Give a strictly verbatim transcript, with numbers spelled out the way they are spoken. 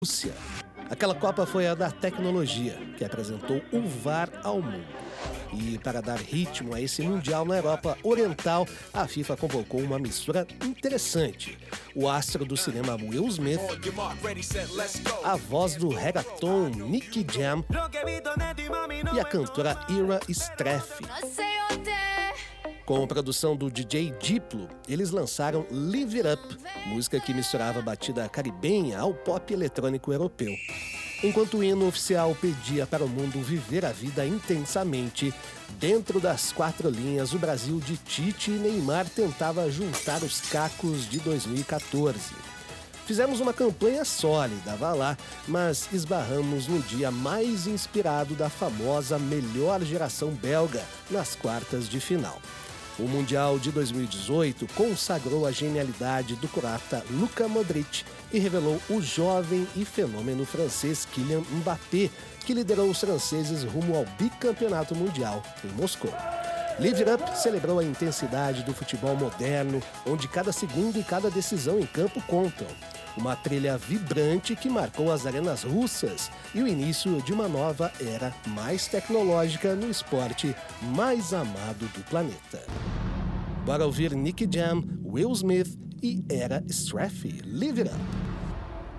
Rússia. Aquela Copa foi a da tecnologia, que apresentou o V A R ao mundo. E para dar ritmo a esse Mundial na Europa Oriental, a FIFA convocou uma mistura interessante. O astro do cinema Will Smith, a voz do reggaeton Nicky Jam e a cantora Ira Straff. Com produção do D J Diplo, eles lançaram Live It Up, música que misturava a batida caribenha ao pop eletrônico europeu. Enquanto o hino oficial pedia para o mundo viver a vida intensamente, dentro das quatro linhas, o Brasil de Tite e Neymar tentava juntar os cacos de dois mil e quatorze. Fizemos uma campanha sólida, vá lá, mas esbarramos no dia mais inspirado da famosa melhor geração belga nas quartas de final. O Mundial de dois mil e dezoito consagrou a genialidade do croata Luka Modric e revelou o jovem e fenômeno francês Kylian Mbappé, que liderou os franceses rumo ao bicampeonato mundial em Moscou. Live It Up celebrou a intensidade do futebol moderno, onde cada segundo e cada decisão em campo contam. Uma trilha vibrante que marcou as arenas russas e o início de uma nova era mais tecnológica no esporte mais amado do planeta. Bora ouvir Nicky Jam, Will Smith e Ira Straff, Live It Up.